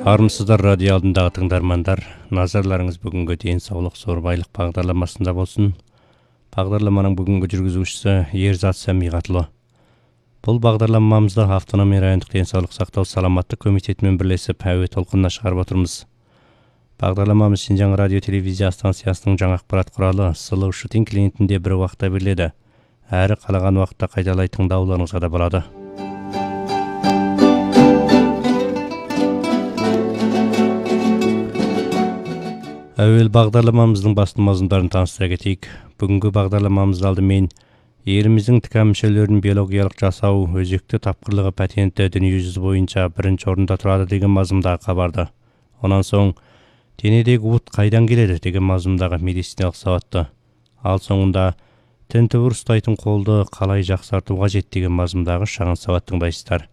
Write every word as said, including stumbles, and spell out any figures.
Армысыздар радио алдындағы тыңдармандар. Назарларыңыз бүгінгі денсаулық зор байлық бағдарламасында болсын. Бағдарламаның бүгінгі жүргізушісі Ерзат Сәмиғатұлы. Бұл бағдарламамызда автономия райондық денсаулық сақтау саламаттық комитетімен бірлесіп әуе толқынына шығарып отырмыз. Бағдарламамыз Шинжаң радио телевизия станциясының жаңа ақпарат құралы Сұлу Шытин клиентінде бір уақытта беріледі. Әрі қалаған уақытта қайталай тыңдауларыңызға да болады. Әуел бағдарламамыздың басты мазмұндарын таныстыра кетейік. Бүгінгі бағдарламамызды алдымен еліміздің тіка мүшелерін биологиялық жасау өзекті тапқырлығы патенті дүниежүзі бойынша бірінші орында тұрады деген мазмұндағы хабарды. Онан соң денедегі от қайдан келеді деген мазмұндағы медициналық сауатты. Ал соңында тінтуір ұстайтын қолды қалай жақсарту қажет деген мазмұндағы шағын сауат тыңдайсыздар.